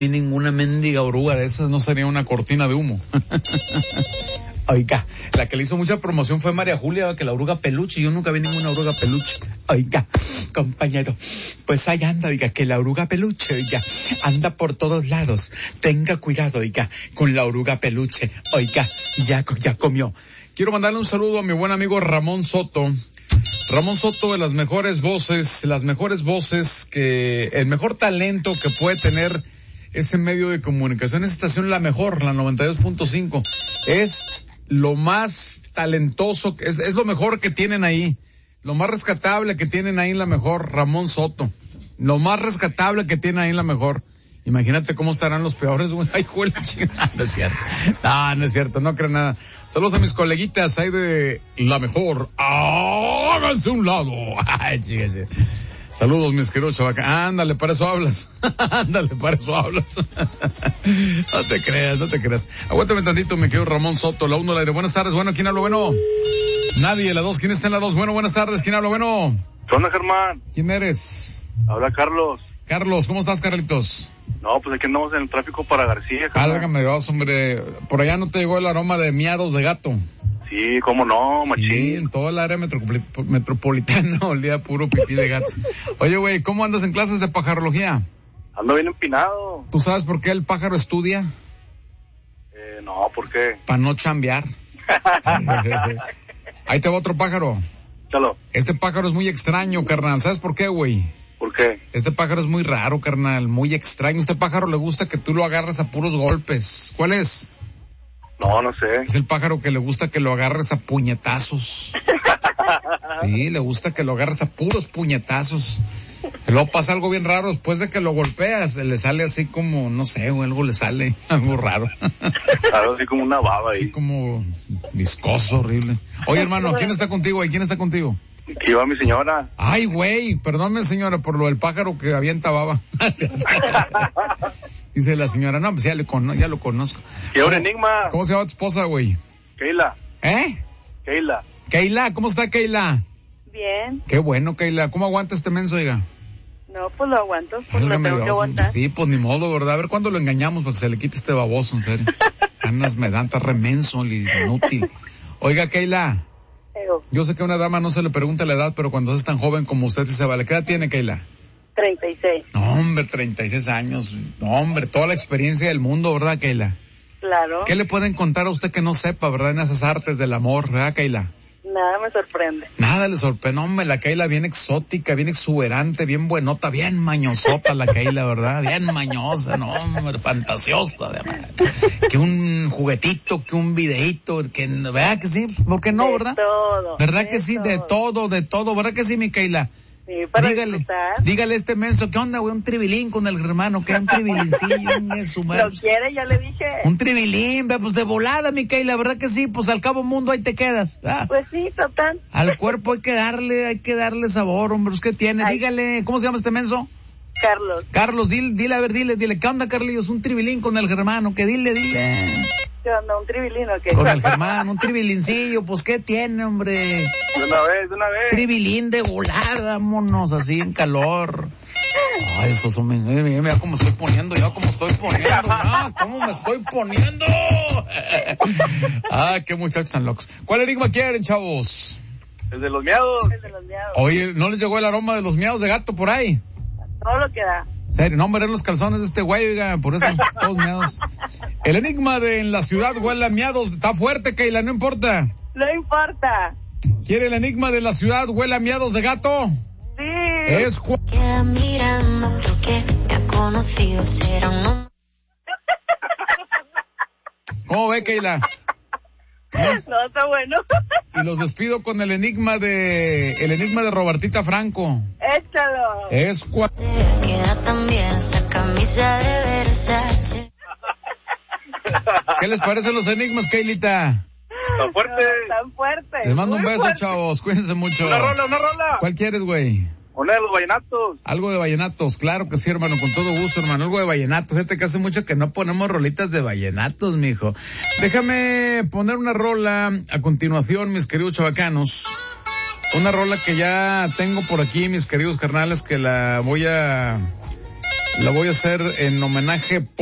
vi ninguna mendiga oruga de esas, no sería una cortina de humo. Oiga, la que le hizo mucha promoción fue María Julia, que la oruga peluche. Yo nunca vi ninguna oruga peluche. Oiga, compañero, pues ahí anda, oiga, que la oruga peluche, oiga, anda por todos lados. Tenga cuidado, oiga, con la oruga peluche. Oiga, ya comió. Quiero mandarle un saludo a mi buen amigo Ramón Soto. Ramón Soto, de las mejores voces que, el mejor talento que puede tener ese medio de comunicación, esa estación la mejor, la 92.5. Es lo más talentoso, es lo mejor que tienen ahí, lo más rescatable que tienen ahí en la mejor, Ramón Soto. Lo más rescatable que tienen ahí en la mejor. Imagínate cómo estarán los peores, güey. Ay, güey, no es cierto. No es cierto, no creo nada. Saludos a mis coleguitas ahí de la mejor. Háganse un lado. Ay, chíguese. Saludos, mis queridos chavacas. Ándale, para eso hablas. No te creas. Aguántame tantito, mi querido Ramón Soto, la 1 al aire. Buenas tardes, bueno, ¿quién habla bueno? Nadie, la 2, ¿quién está en la 2? Bueno, buenas tardes, ¿quién habla bueno? ¿Qué onda, Germán? ¿Quién eres? Habla Carlos. Carlos, ¿cómo estás, Carlitos? No, pues aquí andamos en el tráfico para García, Germán. Válgame Dios, hombre. Por allá no te llegó el aroma de miados de gato. Sí, cómo no, machín. Sí, en toda el área metropolitana olía puro pipí de gato. Oye, güey, ¿cómo andas en clases de pajarología? Ando bien empinado. ¿Tú sabes por qué el pájaro estudia? No, ¿por qué? Para no chambear. Ahí te va otro pájaro. Chalo. Este pájaro es muy extraño, carnal. ¿Sabes por qué, güey? ¿Por qué? Este pájaro es muy raro, carnal, muy extraño. Este pájaro le gusta que tú lo agarres a puros golpes. ¿Cuál es? No sé. Es el pájaro que le gusta que lo agarres a puñetazos. Sí, le gusta que lo agarres a puros puñetazos. Y luego pasa algo bien raro, después de que lo golpeas, le sale así como, no sé, algo le sale, algo raro. Algo así como una baba ahí. Así como viscoso, horrible. Oye, hermano, ¿quién está contigo ahí? ¿Quién está contigo? Aquí va mi señora. Ay, güey, perdónme, señora, por lo del pájaro que avienta baba. Dice la señora, no, pues ya lo conozco. ¿Qué un enigma? ¿Cómo se llama tu esposa, güey? Keila. ¿Eh? Keila, ¿cómo está Keila? Bien. Qué bueno, Keila. ¿Cómo aguanta este menso, oiga? No, pues lo aguanto, pues lo tengo que aguantar. Sí, pues ni modo, ¿verdad? A ver cuándo lo engañamos para que se le quite este baboso, en serio. Ganas me dan, está remenso, inútil. Oiga, Keila. Yo sé que a una dama no se le pregunta la edad, pero cuando es tan joven como usted se vale. ¿Qué edad tiene, Keila? 36. No, hombre, 36 años. No, hombre, toda la experiencia del mundo, ¿verdad, Keila? Claro. ¿Qué le pueden contar a usted que no sepa, verdad, en esas artes del amor, verdad, Keila? Nada me sorprende. Nada le sorprende, hombre, la Keila bien exótica, bien exuberante, bien buenota, bien mañosota la Keila, ¿verdad? Bien mañosa, no, hombre, fantasiosa, además. Que un juguetito, que un videíto, que, ¿verdad que sí? ¿Por qué no, verdad? De todo. ¿Verdad que sí? De todo, ¿verdad que sí, mi Keila? Sí, para disfrutar. Dígale a este menso, ¿qué onda, güey? Un tribilín con el hermano, ¿qué? Un tribilincillo, ¿Lo quiere? Ya le dije. Un tribilín, pues de volada, mi Keila, ¿verdad que sí? Pues al cabo mundo ahí te quedas. ¿Ah? Pues sí, total. Al cuerpo hay que darle sabor, hombre, ¿qué tiene? Ay. Dígale, ¿cómo se llama este menso? Carlos, dile, a ver, dile, ¿qué onda, Carlillos? Un tribilín con el hermano, que dile. ¿Qué onda, un tribilín o qué? Con el Germán, un tribilincillo, pues ¿qué tiene, hombre? De una vez. Tribilín de volada, vámonos, así en calor. Ay, eso son, mira cómo estoy poniendo, ¿cómo me estoy poniendo? Ah, qué muchachos tan locos. ¿Cuál enigma quieren, chavos? El de los miados. Oye, ¿no les llegó el aroma de los miados de gato por ahí? Todo lo que da. Serio, no, hombre, los calzones de este güey, oiga, por eso todos miados. El enigma de en la ciudad huele a miados, está fuerte, Keila, no importa. No importa. ¿Quiere el enigma de la ciudad huele a miados de gato? Sí. Es Queda mirando, creo que me ha conocido, será un hombre. ¿Cómo ve, Keila? No, está bueno. Y los despido con el enigma de Robertita Franco. Échalo. Queda también esa camisa de Versace. ¿Qué les parecen los enigmas, Keilita? Tan fuerte. Tan fuerte. Les mando un beso, fuerte. chavos. Cuídense mucho. Una rola. ¿Cuál quieres, güey? Una de los vallenatos. Algo de vallenatos, claro que sí, hermano, con todo gusto, hermano. Algo de vallenatos. Fíjate que hace mucho que no ponemos rolitas de vallenatos, mijo. Déjame poner una rola a continuación, mis queridos chavacanos. Una rola que ya tengo por aquí, mis queridos carnales, que la voy a La voy a hacer en homenaje